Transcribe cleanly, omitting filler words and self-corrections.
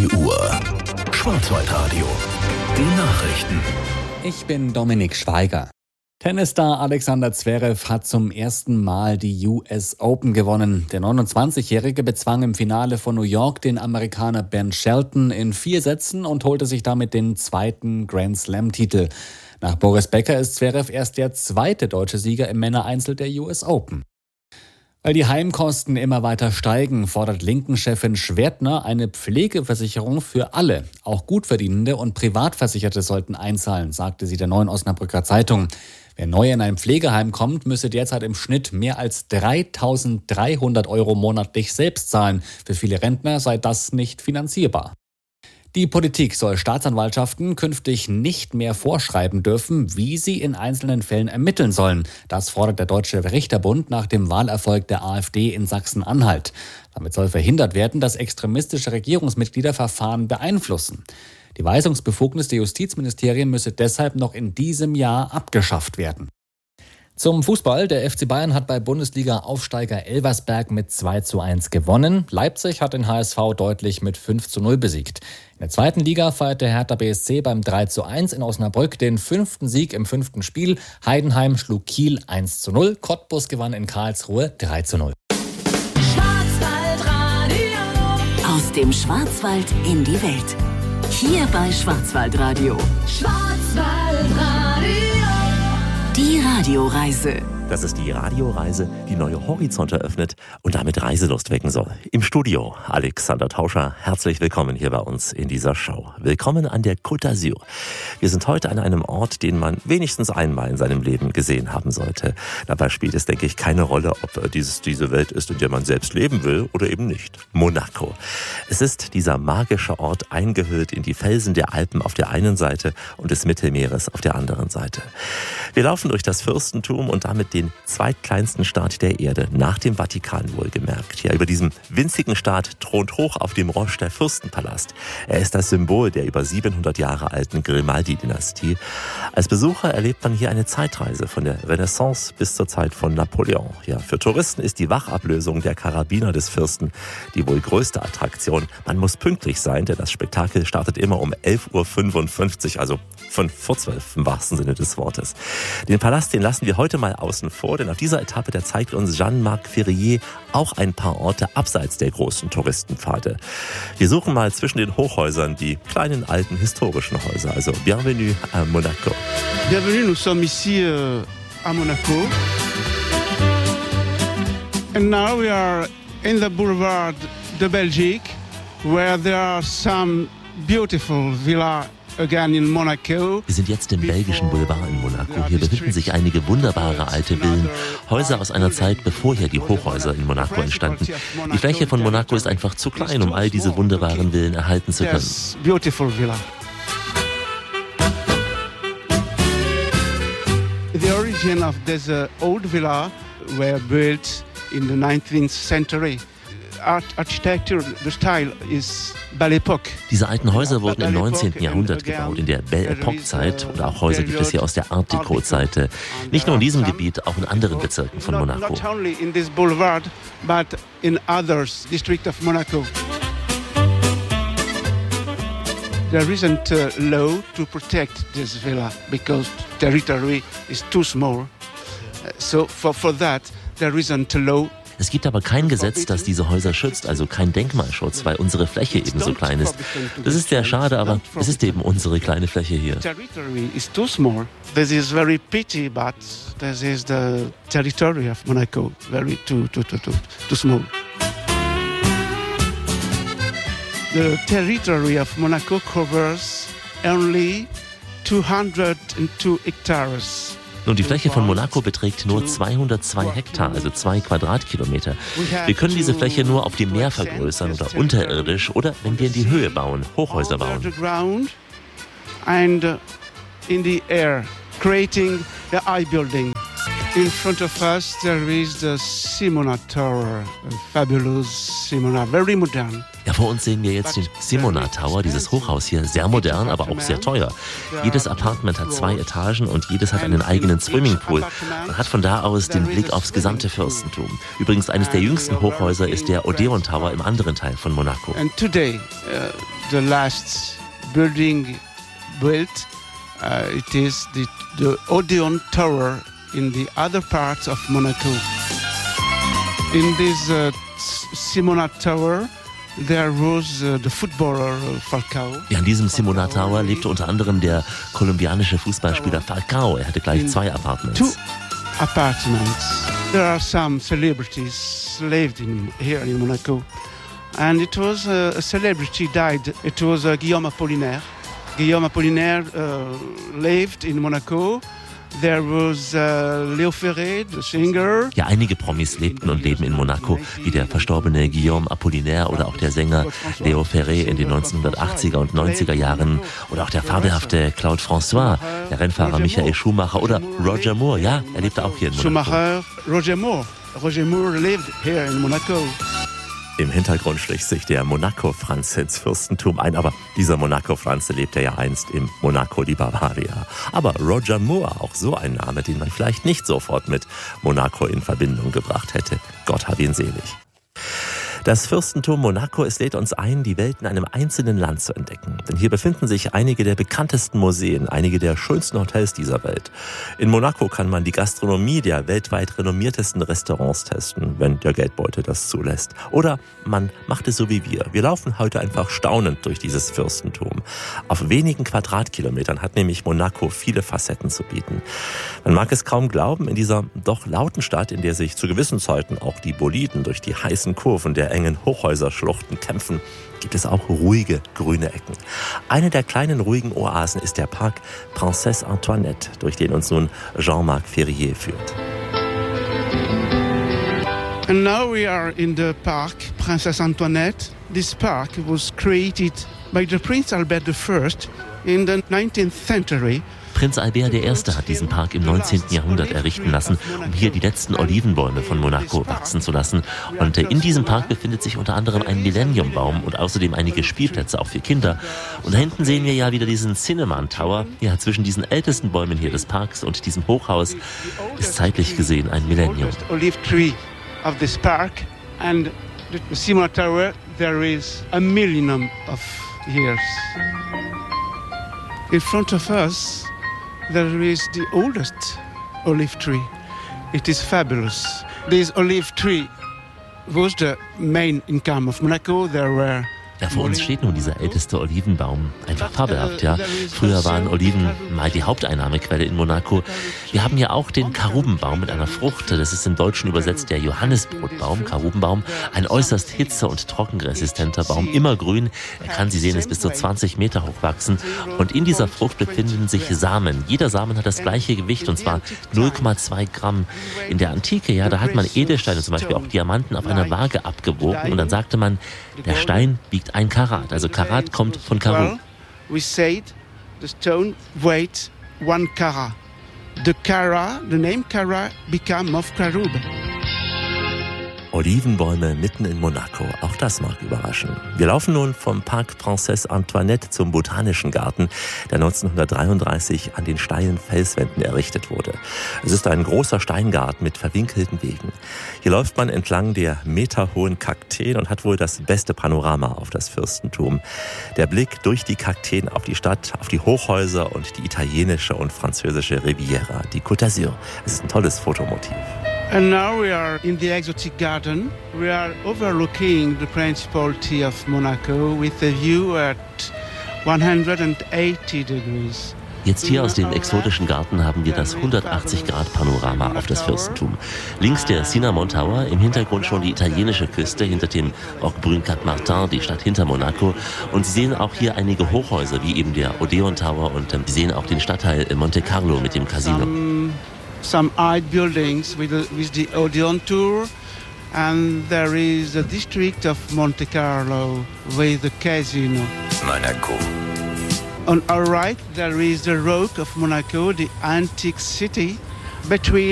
4 Uhr. Schwarzwaldradio. Die Nachrichten. Ich bin Dominik Schweiger. Tennisstar Alexander Zverev hat zum ersten Mal die US Open gewonnen. Der 29-Jährige bezwang im Finale von New York den Amerikaner Ben Shelton in 4 Sätzen und holte sich damit den zweiten Grand Slam-Titel. Nach Boris Becker ist Zverev erst der zweite deutsche Sieger im Männereinzel der US Open. Weil die Heimkosten immer weiter steigen, fordert Linken-Chefin Schwertner eine Pflegeversicherung für alle. Auch Gutverdienende und Privatversicherte sollten einzahlen, sagte sie der Neuen Osnabrücker Zeitung. Wer neu in ein Pflegeheim kommt, müsse derzeit im Schnitt mehr als 3.300 € monatlich selbst zahlen. Für viele Rentner sei das nicht finanzierbar. Die Politik soll Staatsanwaltschaften künftig nicht mehr vorschreiben dürfen, wie sie in einzelnen Fällen ermitteln sollen. Das fordert der Deutsche Richterbund nach dem Wahlerfolg der AfD in Sachsen-Anhalt. Damit soll verhindert werden, dass extremistische Regierungsmitglieder Verfahren beeinflussen. Die Weisungsbefugnis der Justizministerien müsse deshalb noch in diesem Jahr abgeschafft werden. Zum Fußball. Der FC Bayern hat bei Bundesliga-Aufsteiger Elversberg mit 2:1 gewonnen. Leipzig hat den HSV deutlich mit 5:0 besiegt. In der zweiten Liga feierte Hertha BSC beim 3:1 in Osnabrück den 5. Sieg im 5. Spiel. Heidenheim schlug Kiel 1:0. Cottbus gewann in Karlsruhe 3:0. Aus dem Schwarzwald in die Welt. Hier bei Schwarzwaldradio. Die Radioreise. Das ist die Radioreise, die neue Horizonte eröffnet und damit Reiselust wecken soll. Im Studio Alexander Tauscher, herzlich willkommen hier bei uns in dieser Show. Willkommen an der Côte d'Azur. Wir sind heute an einem Ort, den man wenigstens einmal in seinem Leben gesehen haben sollte. Dabei spielt es, denke ich, keine Rolle, ob diese Welt ist, in der man selbst leben will oder eben nicht. Monaco. Es ist dieser magische Ort, eingehüllt in die Felsen der Alpen auf der einen Seite und des Mittelmeeres auf der anderen Seite. Wir laufen durch das Fürstentum und damit den zweitkleinsten Staat der Erde, nach dem Vatikan wohlgemerkt. Ja, über diesem winzigen Staat thront hoch auf dem Roche der Fürstenpalast. Er ist das Symbol der über 700 Jahre alten Grimaldi-Dynastie. Als Besucher erlebt man hier eine Zeitreise von der Renaissance bis zur Zeit von Napoleon. Ja, für Touristen ist die Wachablösung der Karabiner des Fürsten die wohl größte Attraktion. Man muss pünktlich sein, denn das Spektakel startet immer um 11:55 Uhr, also 11:55 im wahrsten Sinne des Wortes. Den Palast, den lassen wir heute mal außen vor, denn auf dieser Etappe, da zeigt uns Jean-Marc Ferrier auch ein paar Orte abseits der großen Touristenpfade. Wir suchen mal zwischen den Hochhäusern die kleinen, alten, historischen Häuser. Also, bienvenue à Monaco. Bienvenue, nous sommes ici à Monaco. And now we are in the Boulevard de Belgique, where there are some beautiful villas. Again in Monaco. Wir sind jetzt im belgischen Boulevard in Monaco. Hier befinden sich einige wunderbare alte Villen, Häuser aus einer Zeit, bevor hier die Hochhäuser in Monaco entstanden. Die Fläche von Monaco ist einfach zu klein, um all diese wunderbaren Villen erhalten zu können. Beautiful villa. The origin of this old villa were built in the 19th century. Architecture, the style is Belle Époque. Diese alten Häuser wurden im 19. Jahrhundert gebaut, in der Belle Époque-Zeit. Und auch Häuser gibt es hier aus der Art Deco-Zeit. Nicht nur in diesem Gebiet, auch in anderen Bezirken von Monaco. Not only in this boulevard, but in others district of Monaco. There isn't a law to protect this villa because territory is too small. So for that, there isn't a law. Es gibt aber kein Gesetz, das diese Häuser schützt, also kein Denkmalschutz, weil unsere Fläche eben so klein ist. Das ist sehr schade, aber es ist eben unsere kleine Fläche hier. Territory is too small. This is very pity, but this is the territory of Monaco, very too small. The territory of Monaco covers only 202 hectares. Nun, die Fläche von Monaco beträgt nur 202 Hektar, also 2 Quadratkilometer. Wir können diese Fläche nur auf dem Meer vergrößern oder unterirdisch oder wenn wir in die Höhe bauen, Hochhäuser bauen. And in the air, creating the high building. In front of us there is the Simona Tower, a fabulous Simona, very modern. Ja, vor uns sehen wir jetzt den Simona Tower, dieses Hochhaus hier, sehr modern, aber auch sehr teuer. Jedes Apartment hat 2 Etagen und jedes hat einen eigenen Swimmingpool. Man hat von da aus den Blick aufs gesamte Fürstentum. Übrigens, eines der jüngsten Hochhäuser ist der Odeon Tower im anderen Teil von Monaco. And today, the last building built. It is the Odeon Tower in the other parts of Monaco. In this Simonat Tower, there was the footballer Falcao. Ja, an diesem Simonat Tower lebte unter anderem der kolumbianische Fußballspieler Falcao. Er hatte gleich 2 Apartments. 2 apartments. There are some celebrities lived here in Monaco. And it was a celebrity died. It was Guillaume Apollinaire. Guillaume Apollinaire lived in Monaco. There was Léo Ferré, the singer. Ja, einige Promis lebten und leben in Monaco, wie der verstorbene Guillaume Apollinaire oder auch der Sänger Léo Ferré in den 1980er und 90er Jahren oder auch der fabelhafte Claude François, der Rennfahrer Michael Schumacher oder Roger Moore, ja, er lebte auch hier in Monaco. Schumacher, Roger Moore. Roger Moore lived here in Monaco. Im Hintergrund schlich sich der Monaco-Franz ins Fürstentum ein, aber dieser Monaco-Franz lebte ja einst im Monaco di Bavaria. Aber Roger Moore, auch so ein Name, den man vielleicht nicht sofort mit Monaco in Verbindung gebracht hätte. Gott hab ihn selig. Das Fürstentum Monaco, es lädt uns ein, die Welt in einem einzelnen Land zu entdecken. Denn hier befinden sich einige der bekanntesten Museen, einige der schönsten Hotels dieser Welt. In Monaco kann man die Gastronomie der weltweit renommiertesten Restaurants testen, wenn der Geldbeutel das zulässt. Oder man macht es so wie wir. Wir laufen heute einfach staunend durch dieses Fürstentum. Auf wenigen Quadratkilometern hat nämlich Monaco viele Facetten zu bieten. Man mag es kaum glauben, in dieser doch lauten Stadt, in der sich zu gewissen Zeiten auch die Boliden durch die heißen Kurven der engen Hochhäuserschluchten kämpfen, gibt es auch ruhige grüne Ecken. Eine der kleinen ruhigen Oasen ist der Park Princesse Antoinette, durch den uns nun Jean-Marc Ferrier führt. And now we are in the park Princesse Antoinette. This park was created by the Prince Albert I in the 19th century. Prinz Albert I. hat diesen Park im 19. Jahrhundert errichten lassen, um hier die letzten Olivenbäume von Monaco wachsen zu lassen. Und in diesem Park befindet sich unter anderem ein Millenniumbaum und außerdem einige Spielplätze auch für Kinder. Und da hinten sehen wir ja wieder diesen Cinnamon Tower. Ja, zwischen diesen ältesten Bäumen hier des Parks und diesem Hochhaus ist zeitlich gesehen ein Millennium. Olive tree of this park and the Cinnamon Tower, there is a millennium of years. In front of us there is the oldest olive tree. It is fabulous. This olive tree was the main income of Monaco. There were Ja, vor uns steht nun dieser älteste Olivenbaum. Einfach fabelhaft, ja. Früher waren Oliven mal die Haupteinnahmequelle in Monaco. Wir haben ja auch den Karubenbaum mit einer Frucht. Das ist im Deutschen übersetzt der Johannisbrotbaum, Karubenbaum. Ein äußerst hitze- und trockenresistenter Baum, immer grün. Er kann, Sie sehen es, bis zu 20 Meter hoch wachsen. Und in dieser Frucht befinden sich Samen. Jeder Samen hat das gleiche Gewicht, und zwar 0,2 Gramm. In der Antike, ja, da hat man Edelsteine, zum Beispiel auch Diamanten, auf einer Waage abgewogen. Und dann sagte man, der Stein wiegt 1 Karat. Also Karat kommt von Karu. We said the stone weighs 1 carat. The name Cara became of Karub. Olivenbäume mitten in Monaco, auch das mag überraschen. Wir laufen nun vom Park Princesse Antoinette zum Botanischen Garten, der 1933 an den steilen Felswänden errichtet wurde. Es ist ein großer Steingarten mit verwinkelten Wegen. Hier läuft man entlang der meterhohen Kakteen und hat wohl das beste Panorama auf das Fürstentum. Der Blick durch die Kakteen auf die Stadt, auf die Hochhäuser und die italienische und französische Riviera, die Côte d'Azur. Es ist ein tolles Fotomotiv. And now we are in the exotic garden. We are overlooking the Principality of Monaco with a view at 180 degrees. Jetzt hier aus dem exotischen Garten haben wir das 180-Grad-Panorama auf das Fürstentum. Links der Cinnamon Tower, im Hintergrund schon die italienische Küste, hinter dem Roquebrune Cap Martin, die Stadt hinter Monaco. Und Sie sehen auch hier einige Hochhäuser, wie eben der Odeon Tower, und Sie sehen auch den Stadtteil Monte Carlo mit dem Casino. Some high buildings with the Odeon Tour, and there is a district of Monte Carlo with the casino. Monaco. On our right, there is the Rock of Monaco, the antique city between